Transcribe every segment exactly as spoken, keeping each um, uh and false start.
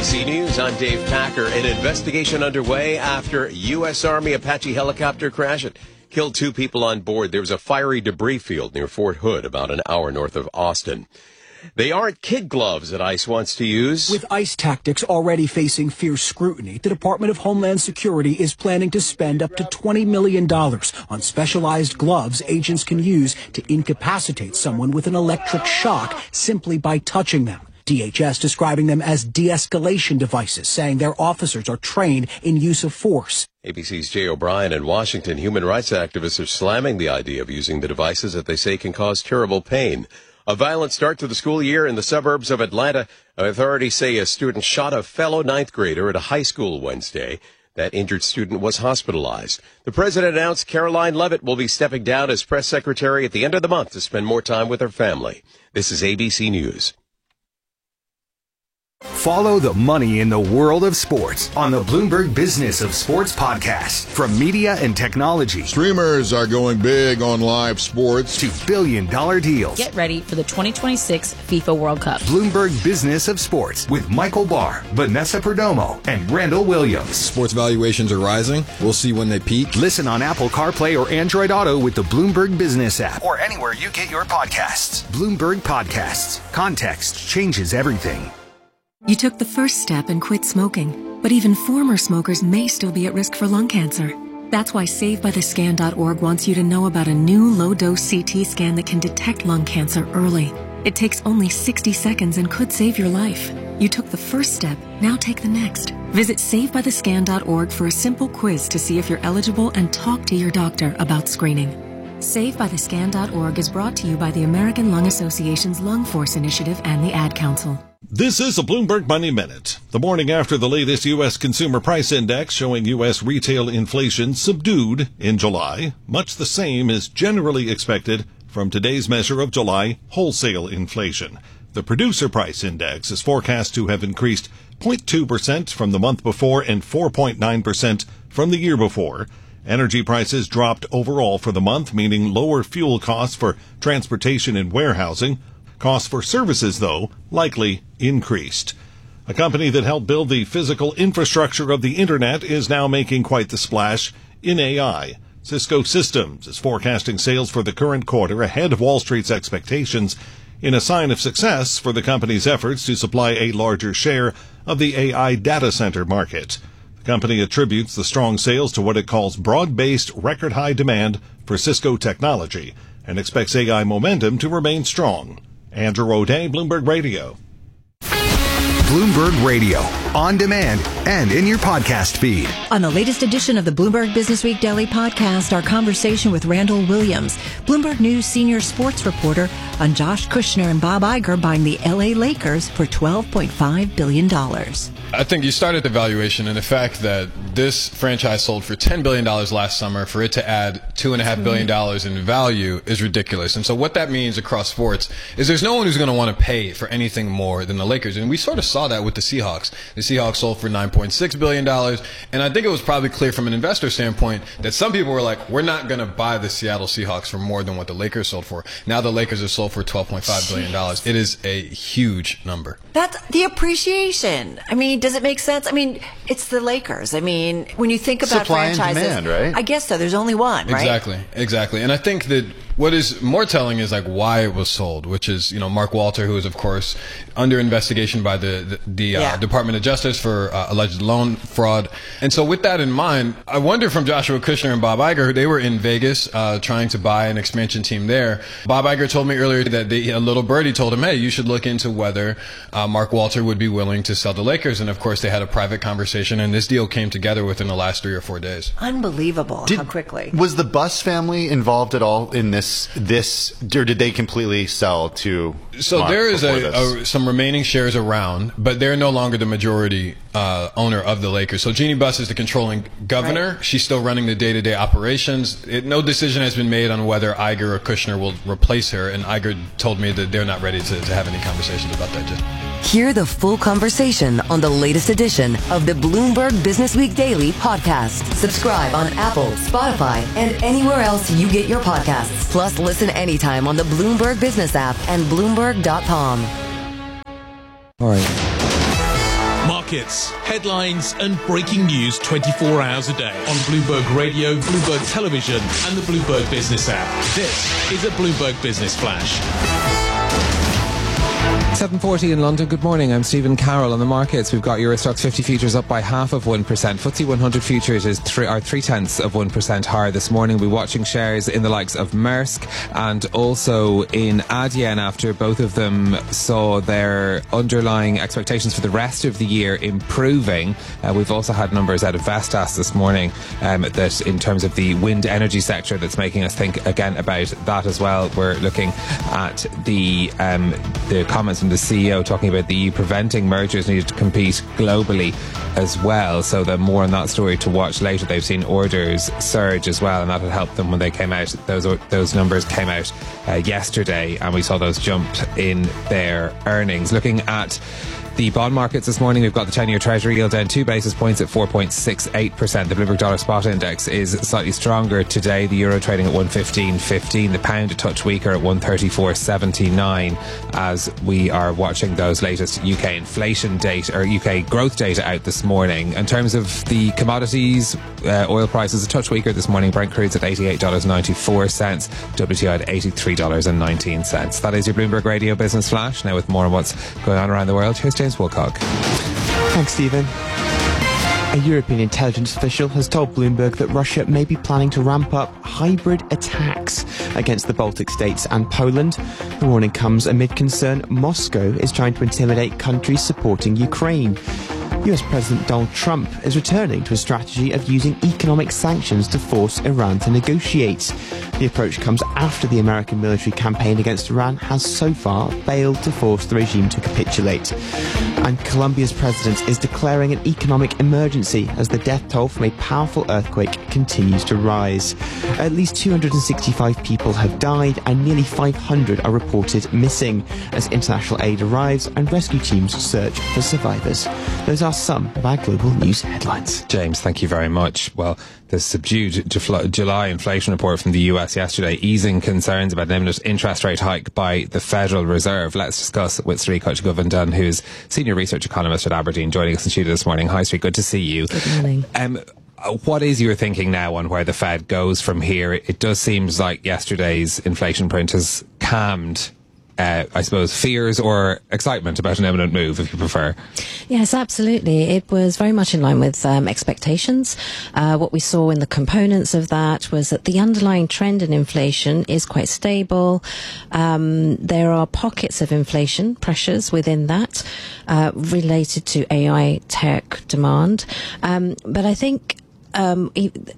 C News, I'm Dave Packer. An investigation underway after U S Army Apache helicopter crash. It killed two people on board. There was a fiery debris field near Fort Hood, about an hour north of Austin. They aren't kid gloves that ICE wants to use. With ICE tactics already facing fierce scrutiny, the Department of Homeland Security is planning to spend up to twenty million dollars on specialized gloves agents can use to incapacitate someone with an electric shock simply by touching them. D H S describing them as de-escalation devices, saying their officers are trained in use of force. A B C's Jay O'Brien in Washington. Human rights activists are slamming the idea of using the devices that they say can cause terrible pain. A violent start to the school year in the suburbs of Atlanta. Authorities say a student shot a fellow ninth grader at a high school Wednesday. That injured student was hospitalized. The president announced Caroline Leavitt will be stepping down as press secretary at the end of the month to spend more time with her family. This is A B C News. Follow the money in the world of sports on the Bloomberg Business of Sports podcast. From media and technology. Streamers are going big on live sports. To billion dollar deals. Get ready for the twenty twenty-six FIFA World Cup. Bloomberg Business of Sports with Michael Barr, Vanessa Perdomo, and Randall Williams. Sports valuations are rising. We'll see when they peak. Listen on Apple CarPlay or Android Auto with the Bloomberg Business app. Or anywhere you get your podcasts. Bloomberg Podcasts. Context changes everything. You took the first step and quit smoking, but even former smokers may still be at risk for lung cancer. That's why Save By The Scan dot org wants you to know about a new low-dose C T scan that can detect lung cancer early. It takes only sixty seconds and could save your life. You took the first step, now take the next. Visit Save By The Scan dot org for a simple quiz to see if you're eligible and talk to your doctor about screening. Save By The Scan dot org is brought to you by the American Lung Association's Lung Force Initiative and the Ad Council. This is a Bloomberg Money Minute. The morning after the latest U S Consumer Price Index showing U S retail inflation subdued in July, much the same is generally expected from today's measure of July wholesale inflation. The Producer Price Index is forecast to have increased zero point two percent from the month before and four point nine percent from the year before. Energy prices dropped overall for the month, meaning lower fuel costs for transportation and warehousing. Costs for services, though, likely increased. A company that helped build the physical infrastructure of the Internet is now making quite the splash in A I. Cisco Systems is forecasting sales for the current quarter ahead of Wall Street's expectations in a sign of success for the company's efforts to supply a larger share of the A I data center market. The company attributes the strong sales to what it calls broad-based record-high demand for Cisco technology and expects A I momentum to remain strong. Andrew O'Day, Bloomberg Radio. Bloomberg Radio, on demand and in your podcast feed. On the latest edition of the Bloomberg Business Week Daily podcast, our conversation with Randall Williams, Bloomberg News senior sports reporter, on Josh Kushner and Bob Iger buying the L A Lakers for twelve point five billion dollars. I think you start at the valuation and the fact that this franchise sold for ten billion dollars last summer. For it to add two point five billion dollars in value is ridiculous. And so what that means across sports is there's no one who's going to want to pay for anything more than the Lakers. And we sort of saw that with the Seahawks. The Seahawks sold for nine point six billion dollars. And I think it was probably clear from an investor standpoint that some people were like, we're not going to buy the Seattle Seahawks for more than what the Lakers sold for. Now the Lakers are sold for twelve point five billion dollars. It is a huge number. That's the appreciation. I mean, does it make sense? I mean, it's the Lakers. I mean, when you think about supply franchises, and demand, right? I guess so. There's only one, right? Exactly, exactly. And I think that what is more telling is like why it was sold, which is, you know, Mark Walter, who is of course under investigation by the the, the yeah. uh, Department of Justice for uh, alleged loan fraud. And so with that in mind, I wonder from Joshua Kushner and Bob Iger, they were in Vegas uh, trying to buy an expansion team there. Bob Iger told me earlier that they, a little birdie told him, hey, you should look into whether uh, Mark Walter would be willing to sell the Lakers. And of course, they had a private conversation, and this deal came together within the last three or four days. Unbelievable Did, how quickly. Was the Buss family involved at all in this, this, or did they completely sell to So Mark there is a, a, some remaining shares around, but they're no longer the majority uh, owner of the Lakers. So Jeannie Buss is the controlling governor. Right. She's still running the day-to-day operations. It, no decision has been made on whether Iger or Kushner will replace her, and Iger told me that they're not ready to, to have any conversations about that yet. Hear the full conversation on the latest edition of the Bloomberg Business Week Daily podcast. Subscribe on Apple, Spotify, and anywhere else you get your podcasts. Plus, listen anytime on the Bloomberg Business app and Bloomberg dot com. All right. Mark markets, headlines and breaking news twenty-four hours a day on Bloomberg Radio, Bloomberg Television and the Bloomberg Business app. This is a Bloomberg Business Flash. seven forty in London. Good morning. I'm Stephen Carroll. On the markets, we've got Euro Stoxx fifty futures up by half of one percent. F T S E one hundred futures is three, are three tenths of one percent higher this morning. We're watching shares in the likes of Maersk and also in Adyen after both of them saw their underlying expectations for the rest of the year improving. Uh, we've also had numbers out of Vestas this morning um, that in terms of the wind energy sector that's making us think again about that as well. We're looking at the um, the comments from the C E O talking about the E U preventing mergers needed to compete globally as well. So the more on that story to watch later. They've seen orders surge as well, and that had helped them when they came out. Those those numbers came out uh, yesterday, and we saw those jump in their earnings. Looking at the bond markets this morning, we've got the ten-year Treasury yield down two basis points at four point six eight percent. The Bloomberg Dollar Spot Index is slightly stronger today. The euro trading at one fifteen fifteen. The pound a touch weaker at one thirty-four seventy-nine as we are watching those latest U K inflation data or U K growth data out this morning. In terms of the commodities, uh, oil prices a touch weaker this morning. Brent crude's at eighty-eight dollars and ninety-four cents. W T I at eighty-three dollars and nineteen cents. That is your Bloomberg Radio Business Flash. Now with more on what's going on around the world, here's James Wilcock. Thanks, Stephen. A European intelligence official has told Bloomberg that Russia may be planning to ramp up hybrid attacks against the Baltic states and Poland. The warning comes amid concern Moscow is trying to intimidate countries supporting Ukraine. U S President Donald Trump is returning to a strategy of using economic sanctions to force Iran to negotiate. The approach comes after the American military campaign against Iran has so far failed to force the regime to capitulate. And Colombia's president is declaring an economic emergency as the death toll from a powerful earthquake continues to rise. At least two hundred sixty-five people have died and nearly five hundred are reported missing as international aid arrives and rescue teams search for survivors. Those are some of our global news headlines. James, thank you very much. Well, the subdued July inflation report from the U S yesterday easing concerns about an imminent interest rate hike by the Federal Reserve. Let's discuss with Sri Kochagovindan, who's senior research economist at Aberdeen, joining us in studio this morning. Hi, Sri. Good to see you. Good morning. Um, what is your thinking now on where the Fed goes from here? It does seem like yesterday's inflation print has calmed Uh, I suppose, fears or excitement about an imminent move, if you prefer. Yes, absolutely. It was very much in line with um, expectations. Uh, what we saw in the components of that was that the underlying trend in inflation is quite stable. Um, there are pockets of inflation pressures within that uh, related to A I tech demand. Um, but I think Um,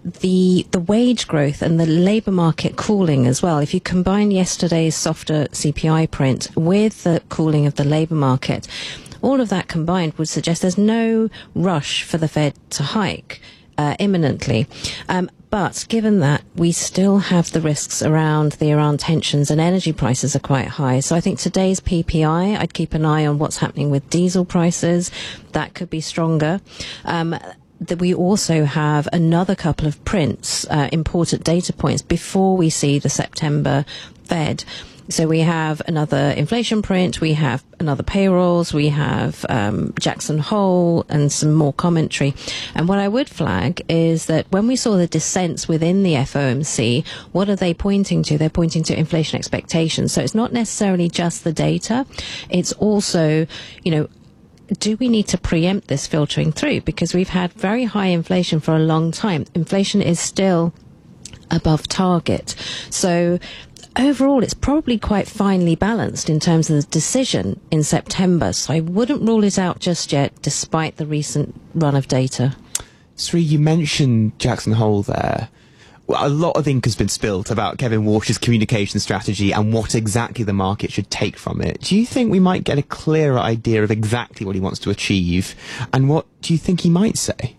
the the wage growth and the labour market cooling as well. If you combine yesterday's softer C P I print with the cooling of the labour market, all of that combined would suggest there's no rush for the Fed to hike uh, imminently. Um, But given that, we still have the risks around the Iran tensions and energy prices are quite high. So I think today's P P I, I'd keep an eye on what's happening with diesel prices. That could be stronger. Um, that we also have another couple of prints, uh, important data points before we see the September Fed. So we have another inflation print, we have another payrolls, we have um, Jackson Hole and some more commentary. And what I would flag is that when we saw the dissents within the F O M C, what are they pointing to? They're pointing to inflation expectations. So it's not necessarily just the data, it's also, you know, do we need to preempt this filtering through? Because we've had very high inflation for a long time. Inflation is still above target. So overall, it's probably quite finely balanced in terms of the decision in September. So I wouldn't rule it out just yet, despite the recent run of data. Sri, you mentioned Jackson Hole there. Well, a lot of ink has been spilt about Kevin Walsh's communication strategy and what exactly the market should take from it. Do you think we might get a clearer idea of exactly what he wants to achieve? And what do you think he might say?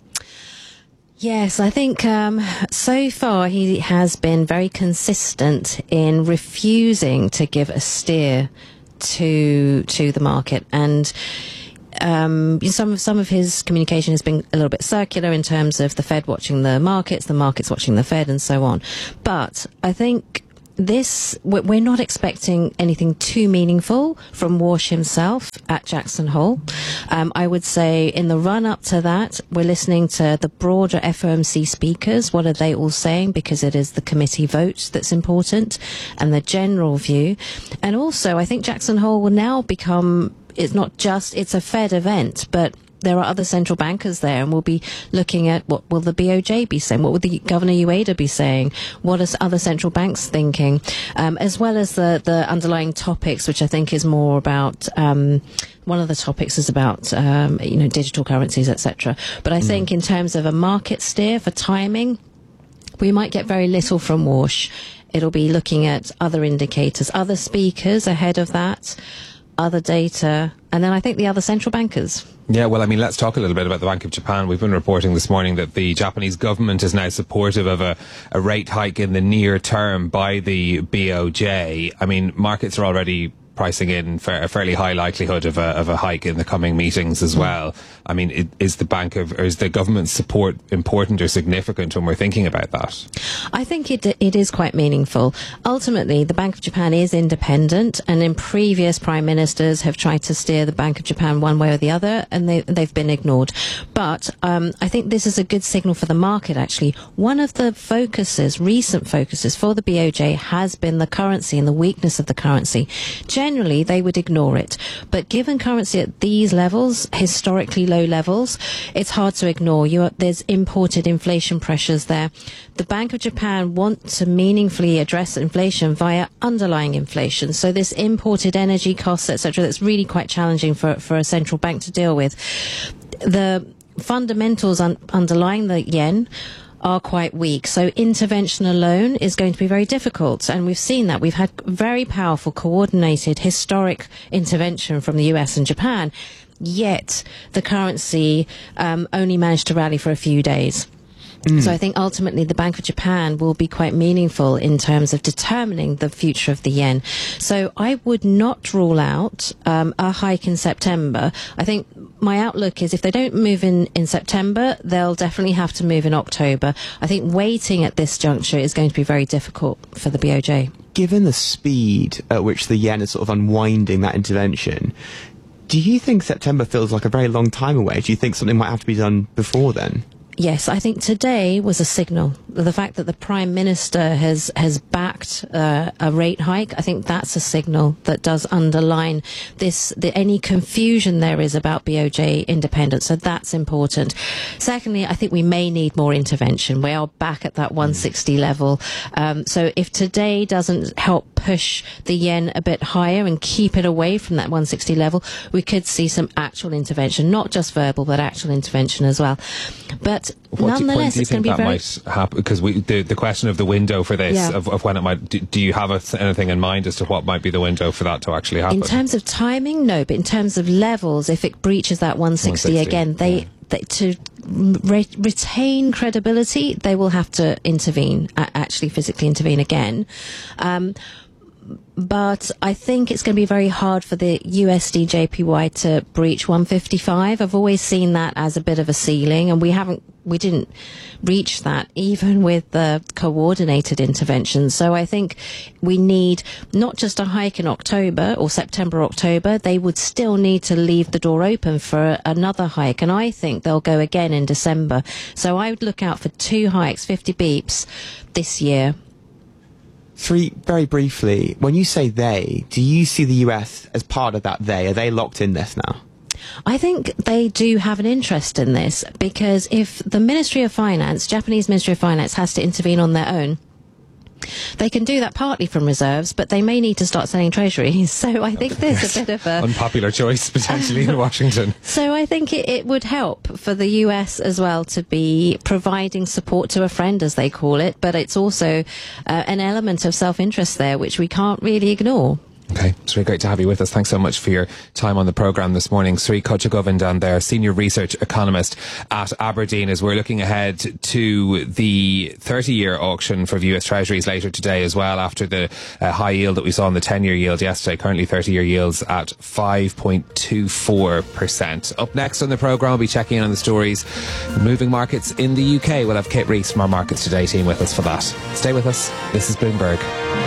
Yes, I think um, so far he has been very consistent in refusing to give a steer to to the market, and Um, some of some of his communication has been a little bit circular in terms of the Fed watching the markets, the markets watching the Fed, and so on. But I think this, we're not expecting anything too meaningful from Warsh himself at Jackson Hole. Um, I would say in the run up to that, we're listening to the broader F O M C speakers. What are they all saying? Because it is the committee vote that's important and the general view. And also, I think Jackson Hole will now become, it's not just, it's a Fed event, but there are other central bankers there, and we'll be looking at what will the B O J be saying, what will the Governor Ueda be saying, what are other central banks thinking, um, as well as the, the underlying topics, which I think is more about, um, one of the topics is about, um, you know, digital currencies, et cetera. But I mm. think in terms of a market steer for timing, we might get very little from Warsh. It'll be looking at other indicators, other speakers ahead of that, other data, and then I think the other central bankers. Yeah, well, I mean, let's talk a little bit about the Bank of Japan. We've been reporting this morning that the Japanese government is now supportive of a, a rate hike in the near term by the B O J. I mean, markets are already pricing in fa- a fairly high likelihood of a, of a hike in the coming meetings as well. I mean, it, is the bank of, or is the government's support important or significant when we're thinking about that? I think it it is quite meaningful. Ultimately, the Bank of Japan is independent, and in previous prime ministers have tried to steer the Bank of Japan one way or the other, and they, they've been ignored. But um, I think this is a good signal for the market, actually. One of the focuses, recent focuses for the B O J has been the currency and the weakness of the currency. Generally, they would ignore it. But given currency at these levels, historically low levels, it's hard to ignore. You are, there's imported inflation pressures there. The Bank of Japan wants to meaningfully address inflation via underlying inflation. So this imported energy costs, et cetera, that's really quite challenging for, for a central bank to deal with. The fundamentals un- underlying the yen are quite weak. So intervention alone is going to be very difficult. And we've seen that. We've had very powerful, coordinated, historic intervention from the U S and Japan. Yet the currency um, only managed to rally for a few days. Mm. So I think ultimately the Bank of Japan will be quite meaningful in terms of determining the future of the yen. So I would not rule out um, a hike in September. I think my outlook is if they don't move in, in September, they'll definitely have to move in October. I think waiting at this juncture is going to be very difficult for the B O J. Given the speed at which the yen is sort of unwinding that intervention, do you think September feels like a very long time away? Do you think something might have to be done before then? Yes, I think today was a signal. The fact that the Prime Minister has, has backed uh, a rate hike, I think that's a signal that does underline this, the, any confusion there is about B O J independence. So that's important. Secondly, I think we may need more intervention. We are back at that one sixty level. Um, so if today doesn't help push the yen a bit higher and keep it away from that one sixty level, we could see some actual intervention, not just verbal, but actual intervention as well. But What nonetheless, do, it's going to be that very... might happen? Because we, the, the question of the window for this, Yeah. of, of when it might, do, do you have a, anything in mind as to what might be the window for that to actually happen? In terms of timing, no, but in terms of levels, if it breaches that one sixty, one sixty, again, they, yeah. they to re- retain credibility, they will have to intervene, uh, actually physically intervene again. Um, but I think it's going to be very hard for the U S D J P Y to breach one fifty-five. I've always seen that as a bit of a ceiling, and we haven't, we didn't reach that even with the coordinated intervention. So I think we need not just a hike in October or September, October. They would still need to leave the door open for another hike, and I think they'll go again in December. So I would look out for two hikes, fifty beeps this year. Three, very briefly, when you say they, do you see the U S as part of that they? Are they locked in this now? I think they do have an interest in this, because if the Ministry of Finance, Japanese Ministry of Finance, has to intervene on their own, they can do that partly from reserves, but they may need to start selling treasuries. So I think there's a bit of a... unpopular choice, potentially, in Washington. So I think it, it would help for the U S as well to be providing support to a friend, as they call it, but it's also uh, an element of self-interest there, which we can't really ignore. Okay, it's really great to have you with us. Thanks so much for your time on the programme this morning. Sri Kochagovindan there, Senior Research Economist at Aberdeen, as we're looking ahead to the thirty-year auction for U S Treasuries later today as well, after the uh, high yield that we saw in the ten-year yield yesterday. Currently thirty-year yields at five point two four percent. Up next on the programme, we'll be checking in on the stories moving markets in the U K. We'll have Kate Rees from our Markets Today team with us for that. Stay with us. This is Bloomberg.